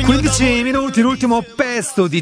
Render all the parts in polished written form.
15 minuti, l'ultimo pezzo di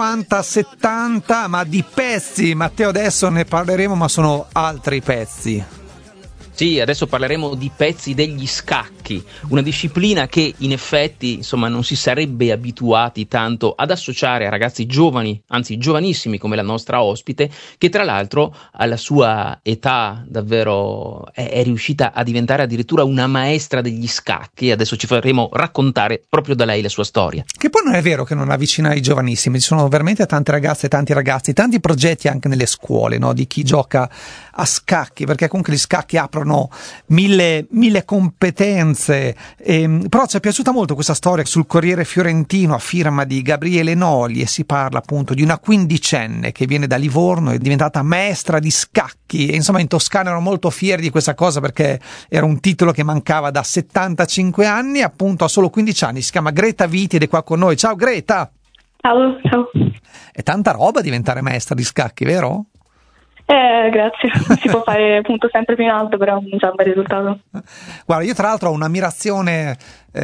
50-70, ma di pezzi, Matteo, adesso ne parleremo, ma sono altri pezzi. Sì, adesso parleremo di pezzi degli scacchi, una disciplina che in effetti, insomma, non si sarebbe abituati tanto ad associare a ragazzi giovani, anzi giovanissimi come la nostra ospite, che tra l'altro alla sua età davvero è riuscita a diventare addirittura una maestra degli scacchi. Adesso ci faremo raccontare proprio da lei la sua storia. Che poi non è vero che non avvicina i giovanissimi, ci sono veramente tante ragazze e tanti ragazzi, tanti progetti anche nelle scuole, no? Di chi gioca a scacchi, perché comunque gli scacchi aprono mille competenze, però ci è piaciuta molto questa storia sul Corriere Fiorentino a firma di Gabriele Noli, e si parla appunto di una quindicenne che viene da Livorno, è diventata maestra di scacchi, e insomma in Toscana erano molto fieri di questa cosa perché era un titolo che mancava da 75 anni, appunto a solo 15 anni. Si chiama Greta Viti ed è qua con noi. Ciao Greta! Ciao. È tanta roba diventare maestra di scacchi, vero? Grazie, si può fare appunto sempre più in alto, però non c'è un bel risultato. Guarda, io tra l'altro ho un'ammirazione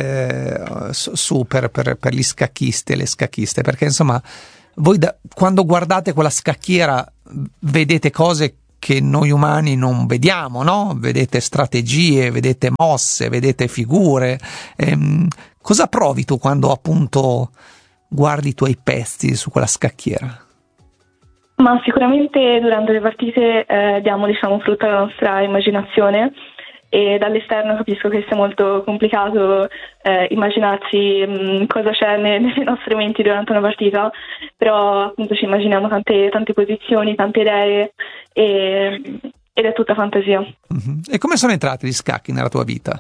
super per gli scacchisti e le scacchiste, perché insomma voi quando guardate quella scacchiera vedete cose che noi umani non vediamo, no? Vedete strategie, vedete mosse, vedete figure. Cosa provi tu quando appunto guardi i tuoi pezzi su quella scacchiera? Ma sicuramente durante le partite diamo frutto alla nostra immaginazione, e dall'esterno capisco che sia molto complicato immaginarsi cosa c'è nelle nostre menti durante una partita, però appunto ci immaginiamo tante posizioni, tante idee, ed è tutta fantasia. Mm-hmm. E come sono entrati gli scacchi nella tua vita?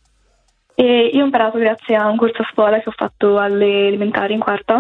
E io ho imparato grazie a un corso a scuola che ho fatto alle elementari in quarta,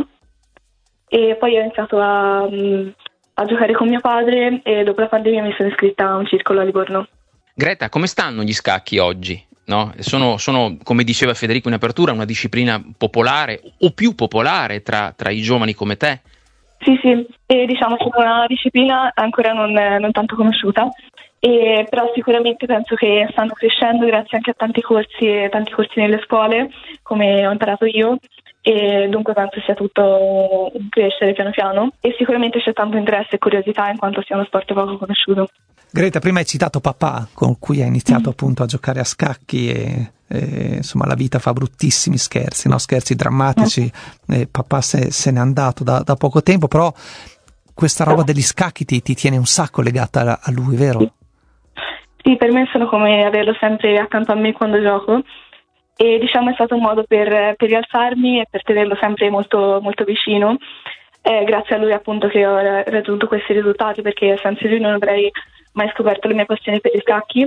e poi ho iniziato a giocare con mio padre, e dopo la pandemia mi sono iscritta a un circolo a Livorno. Greta, come stanno gli scacchi oggi? No? Sono, come diceva Federico in apertura, una disciplina popolare o più popolare tra i giovani come te? Sì, e diciamo che è una disciplina ancora non tanto conosciuta, però sicuramente penso che stanno crescendo grazie anche a tanti corsi nelle scuole, come ho imparato io, e dunque penso sia tutto un crescere piano piano, e sicuramente c'è tanto interesse e curiosità in quanto sia uno sport poco conosciuto. Greta, prima hai citato papà con cui hai iniziato appunto a giocare a scacchi, e insomma la vita fa bruttissimi scherzi, no? Scherzi drammatici, papà se n'è andato da poco tempo, però questa roba degli scacchi ti tiene un sacco legata a lui, vero? Sì, per me sono come averlo sempre accanto a me quando gioco, e è stato un modo per rialzarmi e per tenerlo sempre molto, molto vicino. Grazie a lui appunto che ho raggiunto questi risultati, perché senza lui non avrei mai scoperto le mie passioni per gli scacchi,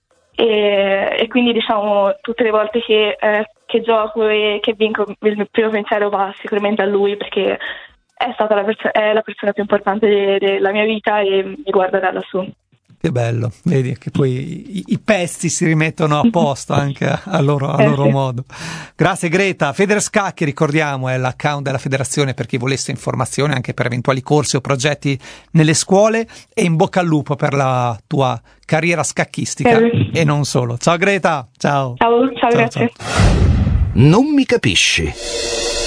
e quindi tutte le volte che gioco e che vinco il primo pensiero va sicuramente a lui, perché è stata la persona più importante della mia vita e mi guarda da lassù. Che bello, vedi che poi i pezzi si rimettono a posto anche a loro modo. Grazie Greta. Federscacchi, ricordiamo, è l'account della federazione per chi volesse informazioni anche per eventuali corsi o progetti nelle scuole, e in bocca al lupo per la tua carriera scacchistica e non solo. Ciao Greta, ciao. Ciao, grazie. Non mi capisci.